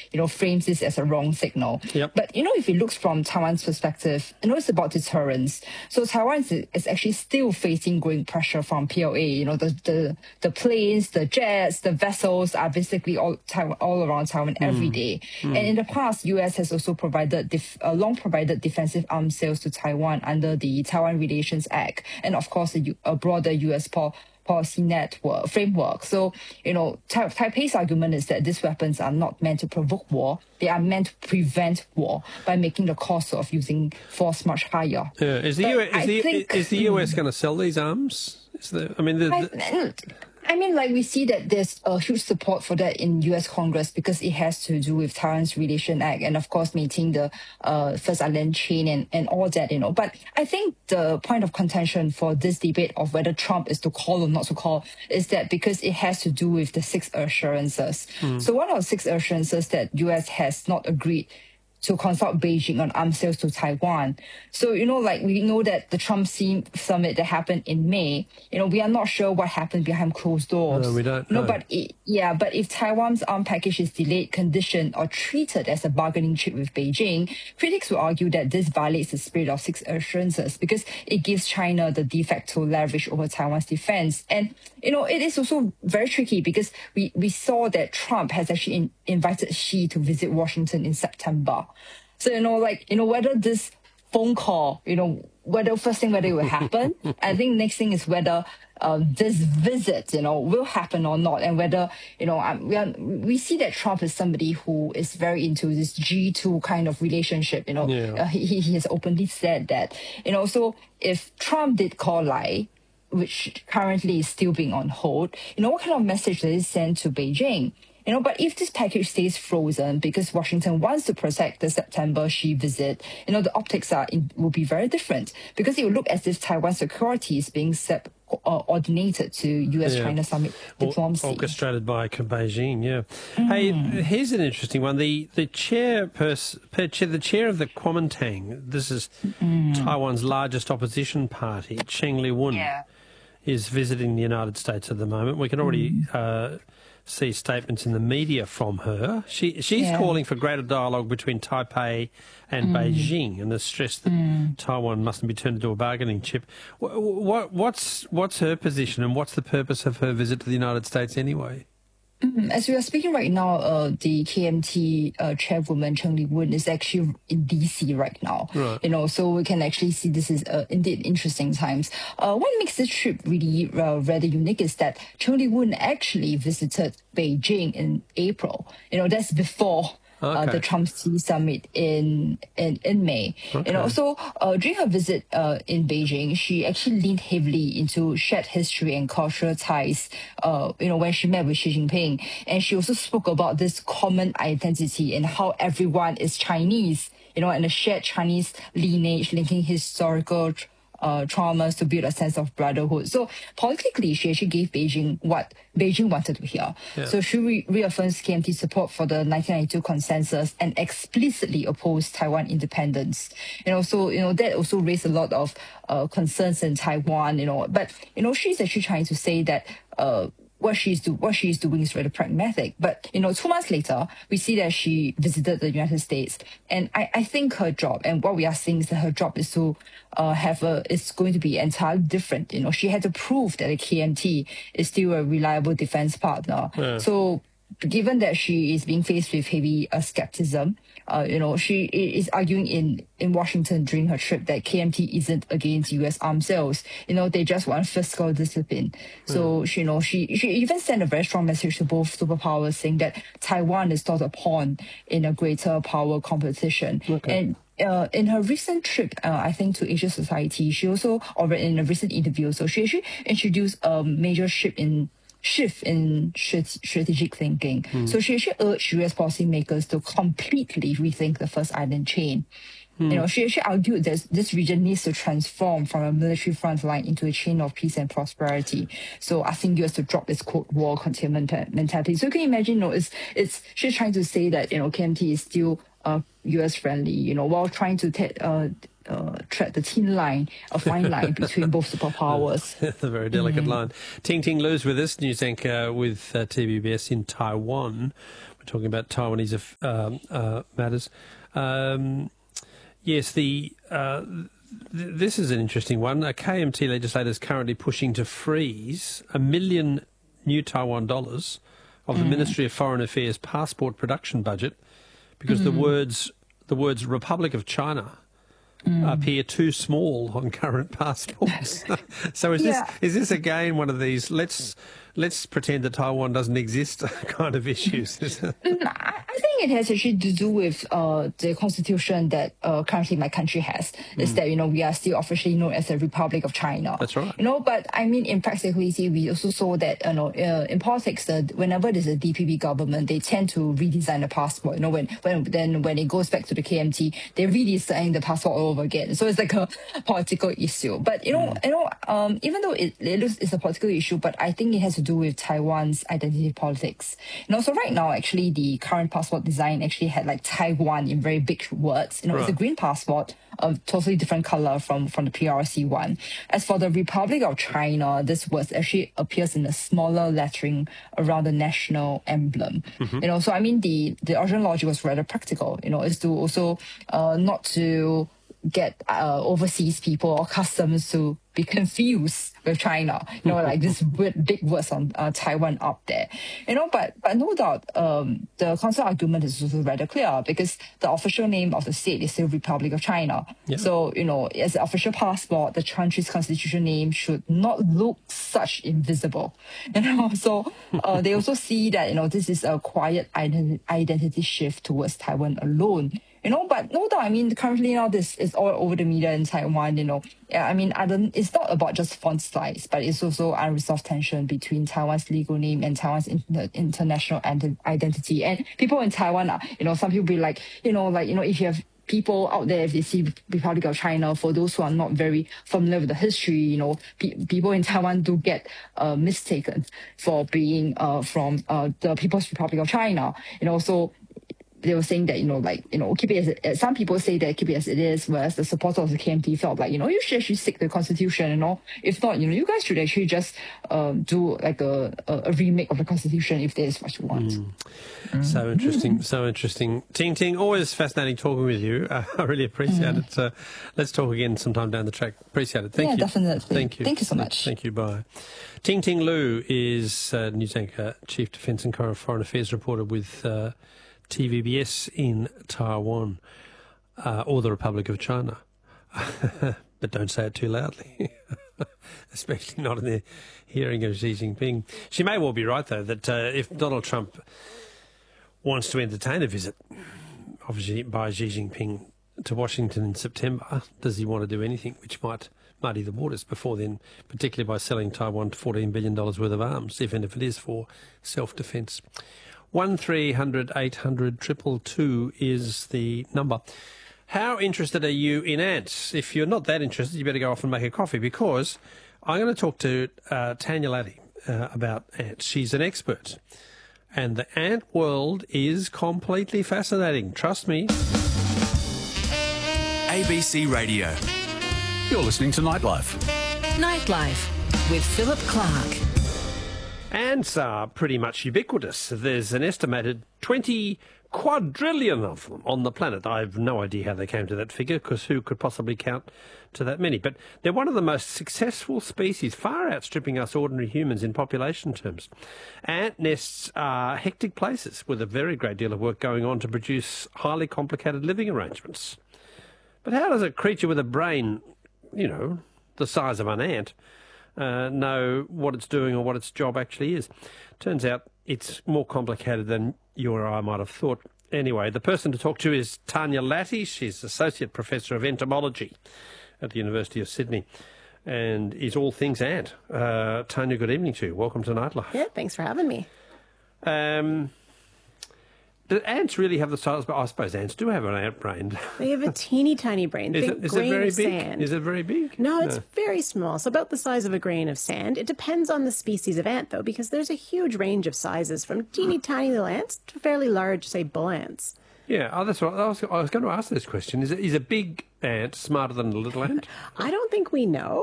frames this as a wrong signal. Yep. But, if it looks from Taiwan's perspective, it's about deterrence. So Taiwan is actually still facing growing pressure from PLA. The planes, the jets, the vessels are basically all around Taiwan every day. And in the past, U.S. has also long provided defensive arms sales to Taiwan under the Taiwan Relations Act, and of course a broader U.S. policy framework. So, Taipei's argument is that these weapons are not meant to provoke war; they are meant to prevent war by making the cost of using force much higher. Yeah. Is the US going to sell these arms? We see that there's a huge support for that in U.S. Congress because it has to do with Taiwan's Relation Act and, of course, maintaining the First Island chain and all that, But I think the point of contention for this debate of whether Trump is to call or not to call is that because it has to do with the 6 assurances. So one of the 6 assurances that U.S. has not agreed to consult Beijing on arms sales to Taiwan. So, we know that the Trump summit that happened in May, we are not sure what happened behind closed doors. No, we don't know. But if Taiwan's arms package is delayed, conditioned, or treated as a bargaining chip with Beijing, critics will argue that this violates the spirit of 6 assurances because it gives China the de facto leverage over Taiwan's defense. And, it is also very tricky because we saw that Trump has actually invited Xi to visit Washington in September. So, whether this phone call, whether it will happen, I think next thing is whether this visit, will happen or not, and whether, we see that Trump is somebody who is very into this G2 kind of relationship, he has openly said that, so if Trump did call Lai, which currently is still being on hold, what kind of message does it send to Beijing? But if this package stays frozen because Washington wants to protect the September Xi visit, the optics will be very different because it will look as if Taiwan security is being ordinated to U.S.-China summit diplomacy. Orchestrated by Beijing, yeah. Hey, here's an interesting one. The chair of the Kuomintang, this is Taiwan's largest opposition party, Cheng Li-wen, is visiting the United States at the moment. We can already see statements in the media from her. She's calling for greater dialogue between Taipei and Beijing, and has stressed that Taiwan mustn't be turned into a bargaining chip. What's her position, and what's the purpose of her visit to the United States anyway? As we are speaking right now, the KMT chairwoman Cheng Li-wen is actually in DC right now. Right. So we can actually see this is indeed interesting times. What makes this trip really rather unique is that Cheng Li-wen actually visited Beijing in April. That's before the Trump-Xi summit in May. Okay. So during her visit in Beijing, she actually leaned heavily into shared history and cultural ties, when she met with Xi Jinping. And she also spoke about this common identity and how everyone is Chinese, and a shared Chinese lineage linking historical traumas to build a sense of brotherhood. So politically, she actually gave Beijing what Beijing wanted to hear. Yeah. So she reaffirms KMT's support for the 1992 consensus and explicitly opposed Taiwan independence. So that also raised a lot of concerns in Taiwan. But she's actually trying to say that what she's doing is really pragmatic. But 2 months later, we see that she visited the United States, and I think her job, and what we are seeing is that her job is to is going to be entirely different. She had to prove that the KMT is still a reliable defense partner. Yeah. So given that she is being faced with heavy skepticism, she is arguing in Washington during her trip that KMT isn't against U.S. arms sales. They just want fiscal discipline. So, she even sent a very strong message to both superpowers saying that Taiwan is not a pawn in a greater power competition. Okay. And in her recent trip, I think, to Asia Society, she also, or in a recent interview, so she actually introduced a major shift in strategic thinking. So she actually urged U.S. policymakers to completely rethink the First Island chain. She actually argued that this region needs to transform from a military front line into a chain of peace and prosperity. So asking U.S. to drop its Cold War containment mentality. So you can imagine, she's trying to say that KMT is still U.S. friendly, while trying to tread the thin line, a fine line between both superpowers. That's a very delicate line. Ting Ting Lu's with us, news anchor with TVBS in Taiwan. We're talking about Taiwanese matters. Yes, this is an interesting one. A KMT legislator is currently pushing to freeze $1 million new Taiwan dollars of the Ministry of Foreign Affairs passport production budget because the words Republic of China appear too small on current passports. So is this again one of these let's pretend that Taiwan doesn't exist kind of issues? I think it has actually to do with the constitution that currently my country has. Is that we are still officially known as the Republic of China. That's right. But I mean, in practicality, we also saw that in politics, whenever there's a DPP government, they tend to redesign the passport. When it goes back to the KMT, they redesign the passport all over again. So it's like a political issue. But even though it's a political issue, but I think it has to do with Taiwan's identity politics. So right now, actually, the current passport design actually had like Taiwan in very big words. It's a green passport, a totally different color from the PRC one. As for the Republic of China, this word actually appears in a smaller lettering around the national emblem. So I mean, the original logic was rather practical. Is to also not to get overseas people or customs to be confused with China, like this big words on Taiwan up there, but no doubt the concept argument is also rather clear because the official name of the state is still Republic of China. Yeah. So, as an official passport, the country's constitutional name should not look such invisible, so they also see that, this is a quiet identity shift towards Taiwan alone. But no doubt, I mean, currently now this is all over the media in Taiwan, I mean, it's not about just font size, but it's also unresolved tension between Taiwan's legal name and Taiwan's international identity. And people in Taiwan are, some people be like, if you have people out there, if they see Republic of China, for those who are not very familiar with the history, people in Taiwan do get mistaken for being from the People's Republic of China, so they were saying that, keep it as some people say that keep it as it is, whereas the supporters of the KMT felt like, you should actually stick to the constitution, if not, you guys should actually just do like a remake of the constitution if that is what you want. So interesting. Ting Ting, always fascinating talking with you. I really appreciate it. Let's talk again sometime down the track. Appreciate it. Thank you. Definitely. Thank you. Thank you so much. Thank you. Bye. Ting Ting Lu is news anchor, Chief Defence and Foreign Affairs reporter with TVBS in Taiwan, or the Republic of China. But don't say it too loudly, especially not in the hearing of Xi Jinping. She may well be right, though, that if Donald Trump wants to entertain a visit, obviously by Xi Jinping to Washington in September, does he want to do anything which might muddy the waters before then, particularly by selling Taiwan $14 billion worth of arms, even if it is for self-defence? 1300 800 222 is the number. How interested are you in ants? If you're not that interested, you better go off and make a coffee, because I'm going to talk to Tanya Latty about ants. She's an expert, and the ant world is completely fascinating. Trust me. ABC Radio. You're listening to Nightlife. Nightlife with Philip Clark. Ants are pretty much ubiquitous. There's an estimated 20 quadrillion of them on the planet. I have no idea how they came to that figure, because who could possibly count to that many? But they're one of the most successful species, far outstripping us ordinary humans in population terms. Ant nests are hectic places with a very great deal of work going on to produce highly complicated living arrangements. But how does a creature with a brain, the size of an ant, know what it's doing or what its job actually is? Turns out it's more complicated than you or I might have thought. Anyway, the person to talk to is Tanya Latty. She's Associate Professor of Entomology at the University of Sydney and is all things ant. Tanya, good evening to you. Welcome to Nightlife. Yeah, thanks for having me. Do ants really have the size? But I suppose ants do have an ant brain. They have a teeny tiny brain. Is it very big? Sand. Is it very big? No, it's very small. So about the size of a grain of sand. It depends on the species of ant, though, because there's a huge range of sizes from teeny tiny little ants to fairly large, say, bull ants. Yeah, that's what I was going to ask this question. Is a big ant smarter than a little ant? I don't think we know.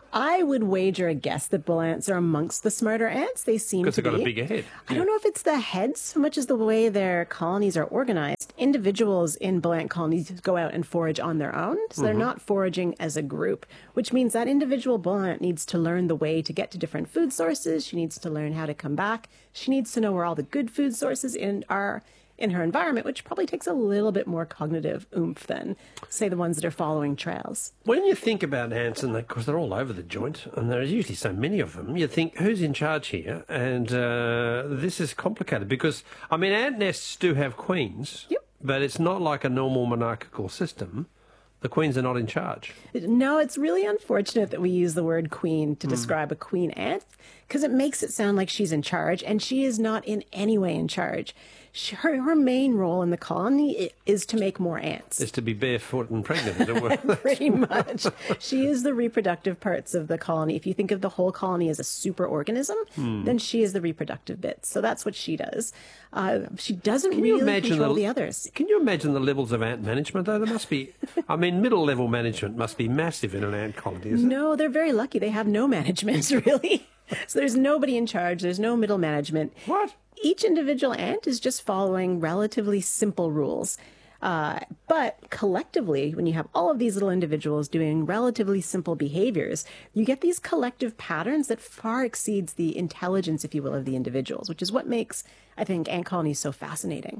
I would wager a guess that bull ants are amongst the smarter ants. They seem to be. Because they've got a bigger head. I don't know if it's the heads so much as the way their colonies are organized. Individuals in bull ant colonies go out and forage on their own, so they're not foraging as a group, which means that individual bull ant needs to learn the way to get to different food sources. She needs to learn how to come back. She needs to know where all the good food sources are in her environment, which probably takes a little bit more cognitive oomph than, say, the ones that are following trails. When you think about ants, and because they're all over the joint, and there's usually so many of them, you think, who's in charge here? And this is complicated because, I mean, ant nests do have queens, but it's not like a normal monarchical system. The queens are not in charge. No, it's really unfortunate that we use the word queen to describe a queen ant because it makes it sound like she's in charge, and she is not in any way in charge. Her main role in the colony is to make more ants. Is to be barefoot and pregnant, as it were. Pretty much. She is the reproductive parts of the colony. If you think of the whole colony as a superorganism, then she is the reproductive bits. So that's what she does. She doesn't really control the others. Can you imagine the levels of ant management, though? There must be, I mean, middle-level management must be massive in an ant colony, isn't it? No, they're very lucky. They have no management, really. So there's nobody in charge. There's no middle management. What? Each individual ant is just following relatively simple rules. But collectively, when you have all of these little individuals doing relatively simple behaviors, you get these collective patterns that far exceeds the intelligence, if you will, of the individuals, which is what makes, I think, ant colonies so fascinating.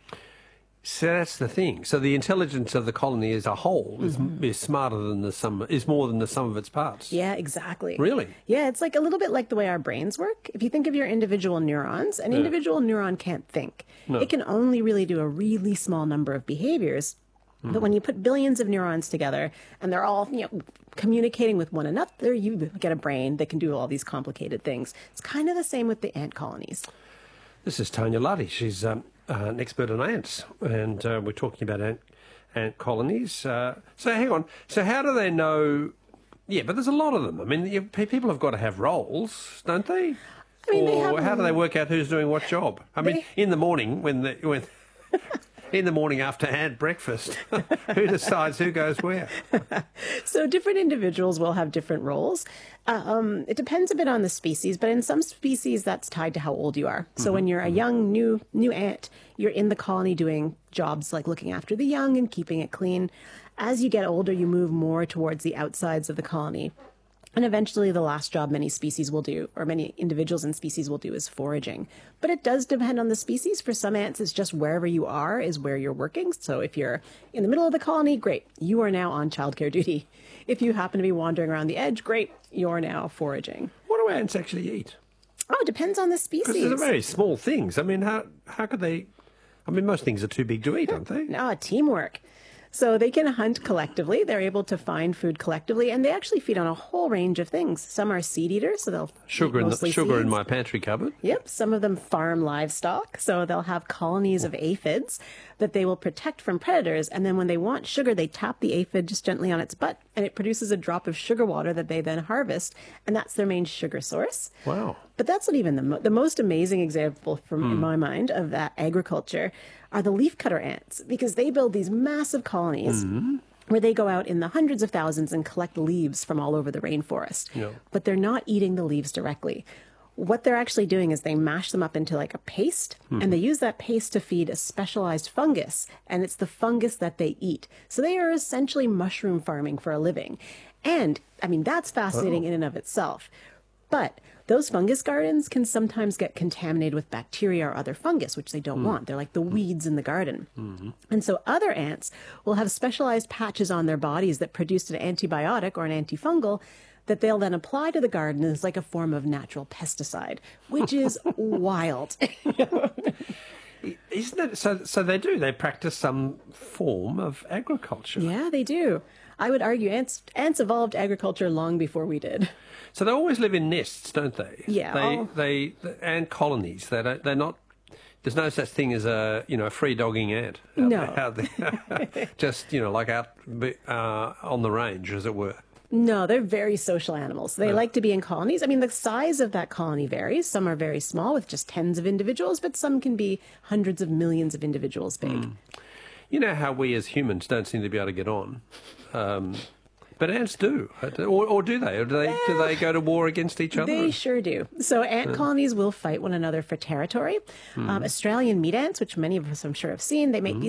So that's the thing. So the intelligence of the colony as a whole is smarter than is more than the sum of its parts. Yeah, exactly. Really? Yeah, it's like a little bit like the way our brains work. If you think of your individual neurons, an individual neuron can't think. No. It can only really do a really small number of behaviors. But when you put billions of neurons together and they're all, communicating with one another, you get a brain that can do all these complicated things. It's kind of the same with the ant colonies. This is Tanya Luddy. She's an expert on ants, and we're talking about ant colonies. So hang on. So how do they know? Yeah, but there's a lot of them. I mean, people have got to have roles, don't they? I mean, or how do they work out who's doing what job? I mean, in the morning when in the morning after ant breakfast, who decides who goes where? So different individuals will have different roles. It depends a bit on the species, but in some species that's tied to how old you are. So when you're a young, new ant, you're in the colony doing jobs like looking after the young and keeping it clean. As you get older, you move more towards the outsides of the colony. And eventually the last job many species will do, or many individuals and species will do, is foraging. But it does depend on the species. For some ants, it's just wherever you are is where you're working. So if you're in the middle of the colony, great, you are now on childcare duty. If you happen to be wandering around the edge, great, you're now foraging. What do ants actually eat? Oh, it depends on the species. Because they're very small things. I mean, how could they... I mean, most things are too big to eat, aren't they? No, teamwork. So they can hunt collectively. They're able to find food collectively, and they actually feed on a whole range of things. Some are seed eaters, so they'll sugar in my pantry cupboard. Yep. Some of them farm livestock, so they'll have colonies of aphids that they will protect from predators. And then when they want sugar, they tap the aphid just gently on its butt, and it produces a drop of sugar water that they then harvest, and that's their main sugar source. Wow. But that's not even the most amazing example in my mind of that agriculture are the leafcutter ants, because they build these massive colonies where they go out in the hundreds of thousands and collect leaves from all over the rainforest. Yeah. But they're not eating the leaves directly. What they're actually doing is they mash them up into like a paste, and they use that paste to feed a specialized fungus, and it's the fungus that they eat. So they are essentially mushroom farming for a living. And, I mean, that's fascinating in and of itself. But those fungus gardens can sometimes get contaminated with bacteria or other fungus, which they don't want. They're like the weeds in the garden. And so other ants will have specialized patches on their bodies that produce an antibiotic or an antifungal that they'll then apply to the garden as like a form of natural pesticide, which is wild. Isn't it? So they do. They practice some form of agriculture. Yeah, they do. I would argue ants evolved agriculture long before we did. So they always live in nests, don't they? Yeah. They ant colonies. They're not. There's no such thing as a free dogging ant. Out there. Just like out on the range, as it were. No, they're very social animals. They like to be in colonies. I mean, the size of that colony varies. Some are very small with just tens of individuals, but some can be hundreds of millions of individuals big. You know how we as humans don't seem to be able to get on. But ants do, or do they? Or do they go to war against each other? They sure do. So ant colonies will fight one another for territory. Australian meat ants, which many of us I'm sure have seen, they make these